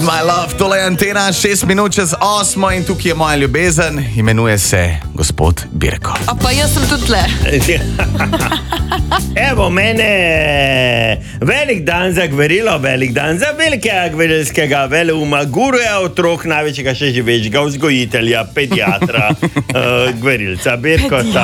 My love, tole je Antena, 6 minut čez 8 in tukaj je moja ljubezen, imenuje se gospod Birko. A pa jaz sem tudi tle. Evo mene, velik dan za gverilo, velik dan za velikega gverilskega veleuma, guruja otrok, največjega še živečega vzgojitelja, pediatra, gverilca, Birkota.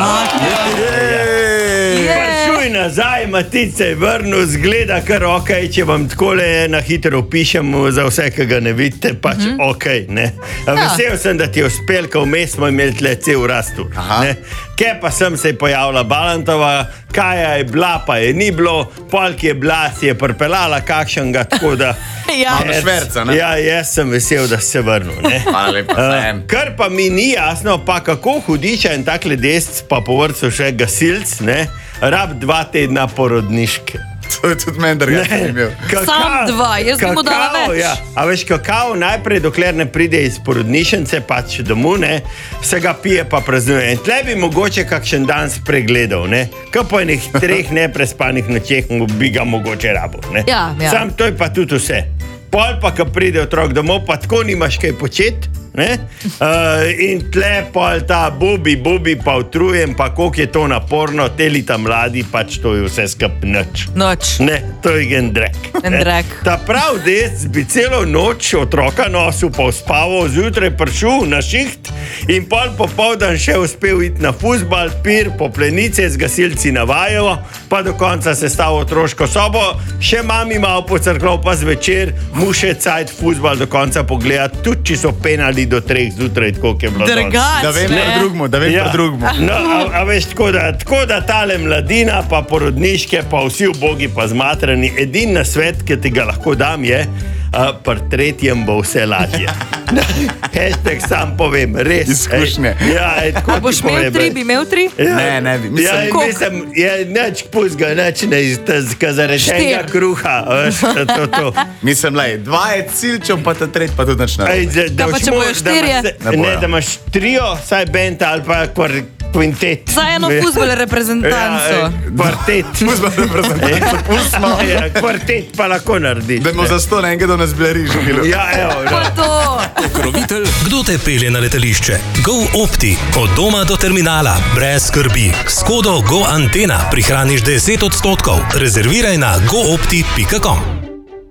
Pršuj nazaj, Matice je vrnil, zgleda kar ok, če vam takole na hitro pišemo za vse, ki ga ne vidite, pač ok, ne. Vesel sem, da ti je uspel, ko vmes smo imeli tle cel rastur, ne. Kje pa sem se pojavila Balantova, Kaja je bila, pa je ni bilo, polk je bila, si je prpelala kakšnega, tako da... šverca, ne? Ja, jaz sem vesel, da si se vrnil, ne. Hvala lepa, Sam. Kar pa mi ni jasno, pa kako hudiča in takle desc, pa po vrcu še gasilc, ne, rab 2 tedna porodniške. To je tudi meni drugače imel. Sam 2, jaz bi mu dala več. Ja. A veš, kakao najprej, dokler ne pride iz porodnišnice, pač domov, ne, se ga pije pa praznuje. In tle bi mogoče kakšen dan spregledal, ne. Ko po enih 3 neprespanih nočeh bi ga mogoče rabil, ne. Ja. Sam to je pa tudi vse. Pol pa, ko pride otrok domov, pa tako nimaš kaj početi, ne? In tle pol ta bubi, pa utrujen, pa koliko je to naporno, te leta mladi, pač to je vse skup nič. Ne, to je gen drek. Ta prav des bi celo noč otroka nosil, pa uspaval, zjutraj prišel na šiht in pol popoldan še uspel iti na fuzbal, pir, po plenice z gasilci na Vajevo, pa do konca se stav otroško sobo, še mami malo pocrklal, pa zvečer mu še cajt fuzbal do konca pogledati, tudi če so penali do 3 zjutraj, tako je bilo Drgač, Da vem pa drugmu. No, a veš, tako da tale mladina, pa porodniške, pa vsi ubogi, pa zmatrani, edin na svet, ki ti ga lahko dam, je, pri 3. bo vse lažje. Hashtag sam povem, res. Izkušnje. A boš imel 3, bi imel 3? Ne bi. Mislim, je neč puzga, neč ne iz zarečenega kruha. To. Mislim, 2 je cilčom, pa ta 3 pa tudi nič narobe. Da pa če bojo 4? Ne, da imaš trio, saj band ali pa kvintet. Za eno fuzbol reprezentanco. Kvartet. Fuzbol reprezentanco, pustno. Kvartet pa lahko narediš. Da bomo za 100 enega do nas bili živilo. Ja, evo. Pa to. Pokrovitelj, kdo te pelje na letališče? Go Opti, od doma do terminala, brez skrbi. S kodo Go Antena prihraniš 10%. Rezerviraj na goopti.com.